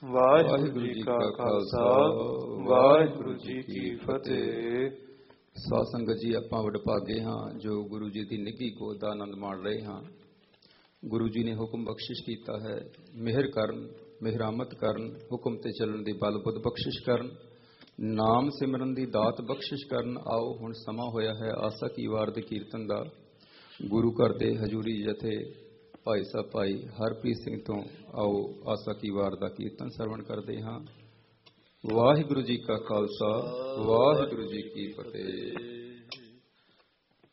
ਵਾਹਿਗੁਰੂ ਜੀ ਕਾ ਖਾਲਸਾ, ਵਾਹਿਗੁਰੂ ਜੀ ਕੀ ਫਤਿਹ। ਸਾਧ ਸੰਗਤ ਜੀ, ਆਪਾਂ ਵਡਭਾਗੇ ਹਾਂ ਜੋ ਗੁਰੂ ਜੀ ਦੀ ਨਿੱਘੀ ਗੋਦ ਦਾ ਆਨੰਦ ਮਾਣ ਰਹੇ ਹਾਂ। ਗੁਰੂ ਜੀ ਨੇ ਹੁਕਮ ਬਖਸ਼ਿਸ਼ ਕੀਤਾ ਹੈ, ਮਿਹਰ ਕਰਨ, ਮਿਹਰਾਮਤ ਕਰਨ, ਹੁਕਮ ਤੇ ਚੱਲਣ ਦੀ ਬਲ ਬੁੱਧ ਬਖਸ਼ਿਸ਼ ਕਰਨ, ਨਾਮ ਸਿਮਰਨ ਦੀ ਦਾਤ ਬਖਸ਼ਿਸ਼ ਕਰਨ। ਆਓ ਹੁਣ ਸਮਾਂ ਹੋਇਆ ਹੈ ਆਸਾ ਕੀ ਵਾਰ ਦੇ ਕੀਰਤਨ ਦਾ। ਗੁਰੂ ਘਰ ਦੇ ਹਜ਼ੂਰੀ ਜਥੇ ਭਾਈ ਸਾਹਿਬ ਭਾਈ ਹਰਪ੍ਰੀਤ ਸਿੰਘ ਤੋਂ ਆਓ ਆਸਾ ਕੀ ਵਾਰ ਦਾ ਕੀਰਤਨ ਸਰਵਣ ਕਰਦੇ ਹਾਂ। ਵਾਹਿਗੁਰੂ ਜੀ ਕਾ ਖਾਲਸਾ, ਵਾਹਿਗੁਰੂ ਜੀ ਕੀ ਫਤਿਹ।